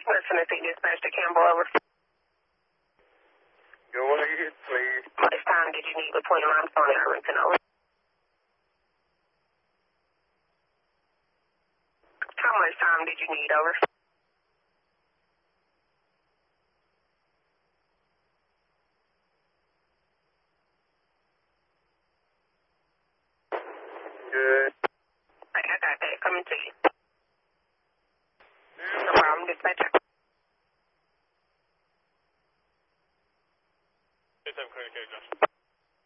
Listen to see dispatch to Campbell, over. Go ahead, please. How much time did you need between Limestone and Irvington, over? How much time did you need, over? Good. I got that. Coming to you. No problem, dispatcher. Communicate, Josh.